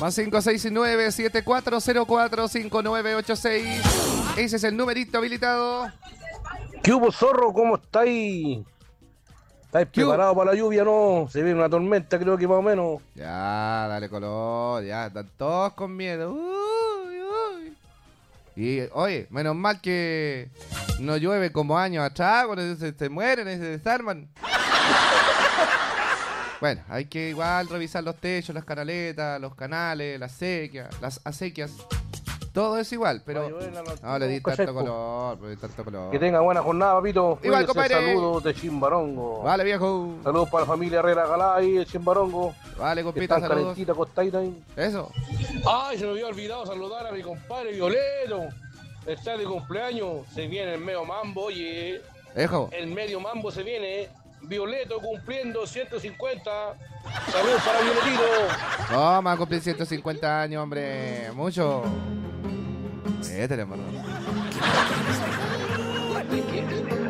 Más 569-7404-5986. Ese es el numerito habilitado. ¿Qué hubo, zorro? ¿Cómo estáis? ¿Estáis preparados para la lluvia? No, se viene una tormenta, creo que más o menos. Ya, dale color, ya, están todos con miedo. Uy, uy. Y, oye, menos mal que no llueve como años atrás, cuando se mueren y se desarman. Bueno, hay que igual revisar los techos, las canaletas, los canales, las acequias. Todo es igual, pero no le di tanto color, Que tenga buena jornada, papito. Igual, compadre. Saludos de Chimbarongo. Vale, viejo. Saludos para la familia Herrera Galay de Chimbarongo. Vale, compita, saludos. Calentita, costadita ahí. Eso. Ay, se me había olvidado saludar a mi compadre Violeto. Está de cumpleaños. Se viene el medio mambo, oye. Ejo. El medio mambo se viene. Violeto cumpliendo 150. Saludos para Violetito. Vamos a cumplir 150 años, hombre. Mucho. Métele, hermano.